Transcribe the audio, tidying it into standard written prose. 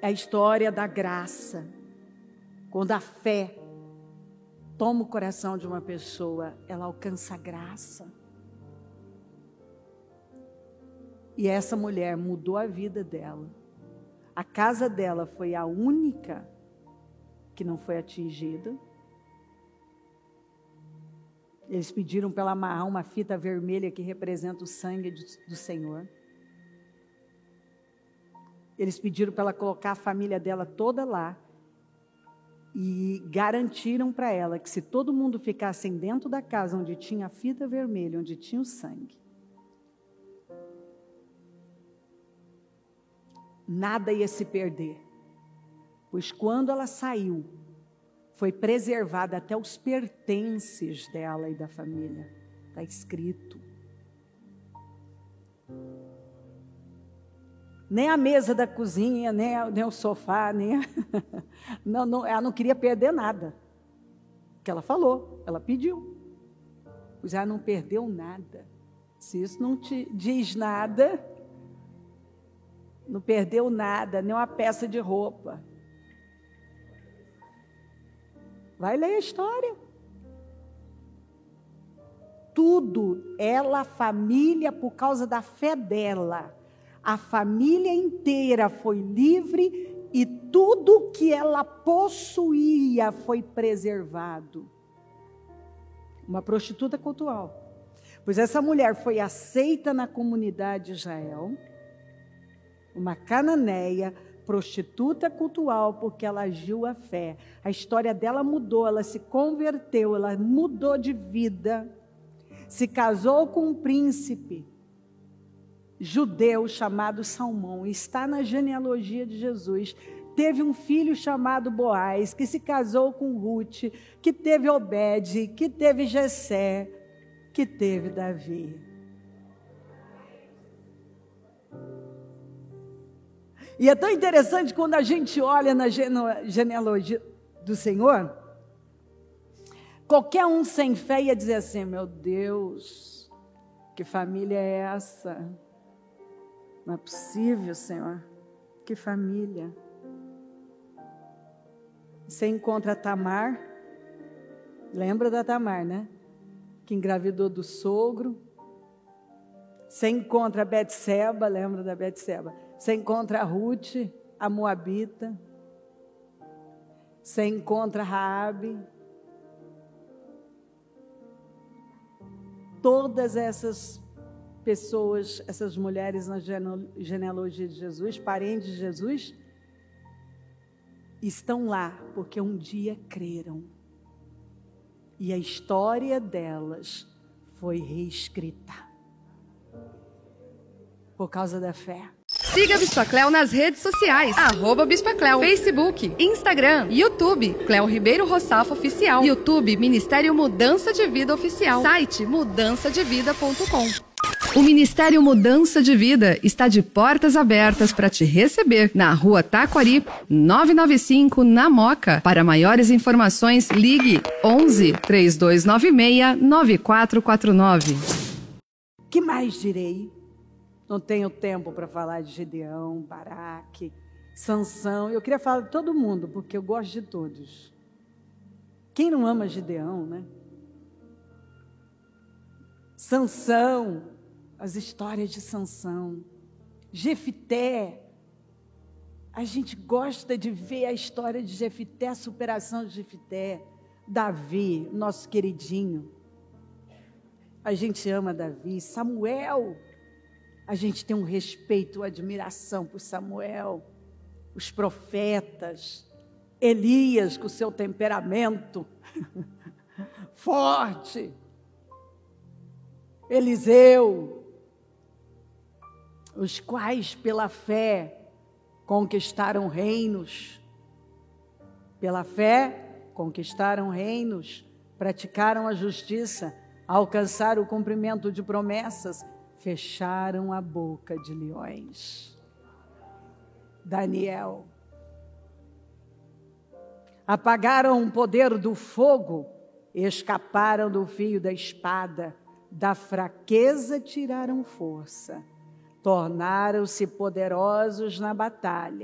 É a história da graça. Quando a fé toma o coração de uma pessoa, ela alcança a graça. E essa mulher mudou a vida dela. A casa dela foi a única que não foi atingida. Eles pediram para ela amarrar uma fita vermelha que representa o sangue do Senhor. Eles pediram para ela colocar a família dela toda lá. E garantiram para ela que se todo mundo ficasse dentro da casa onde tinha a fita vermelha, onde tinha o sangue, nada ia se perder. Pois quando ela saiu, foi preservada até os pertences dela e da família. Está escrito. Nem a mesa da cozinha, nem o sofá, nem não, ela não queria perder nada. Que ela falou, ela pediu. Pois ela não perdeu nada. Se isso não te diz nada, não perdeu nada, nem uma peça de roupa. Vai ler a história. Tudo, ela, a família, por causa da fé dela, a família inteira foi livre e tudo que ela possuía foi preservado. Uma prostituta cultual. Pois essa mulher foi aceita na comunidade de Israel, uma cananeia, prostituta cultual, porque ela agiu a fé. A história dela mudou, ela se converteu, ela mudou de vida, se casou com um príncipe judeu chamado Salmão, está na genealogia de Jesus. Teve um filho chamado Boaz, que se casou com Ruth, que teve Obed, que teve Jessé, que teve Davi. E é tão interessante quando a gente olha na genealogia do Senhor, qualquer um sem fé ia dizer assim: meu Deus, que família é essa? Não é possível, Senhor. Que família. Você encontra Tamar. Lembra da Tamar, né? Que engravidou do sogro. Você encontra Betseba. Lembra da Betseba? Você encontra Ruth, a Moabita. Você encontra Raabe. Todas essas pessoas, essas mulheres na genealogia de Jesus, parentes de Jesus, estão lá porque um dia creram. E a história delas foi reescrita por causa da fé. Siga a Bispa Cleo nas redes sociais, @Bispa Cleo, Facebook, Instagram, YouTube, Cleo Ribeiro Rossafo Oficial, YouTube, Ministério Mudança de Vida Oficial, site mudançadevida.com. O Ministério Mudança de Vida está de portas abertas para te receber na Rua Taquari, 995, na Moca. Para maiores informações, ligue 11 3296 9449. Que mais direi? Não tenho tempo para falar de Gideão, Baraque, Sansão. Eu queria falar de todo mundo, porque eu gosto de todos. Quem não ama Gideão, né? Sansão, as histórias de Sansão. Jefité, a gente gosta de ver a história de Jefité, a superação de Jefité. Davi, nosso queridinho. A gente ama Davi. Samuel, a gente tem um respeito, uma admiração por Samuel. Os profetas. Elias, com o seu temperamento forte. Eliseu, os quais pela fé conquistaram reinos. Pela fé conquistaram reinos, praticaram a justiça, alcançaram o cumprimento de promessas, fecharam a boca de leões. Daniel. Apagaram o poder do fogo, escaparam do fio da espada, da fraqueza tiraram força, tornaram-se poderosos na batalha.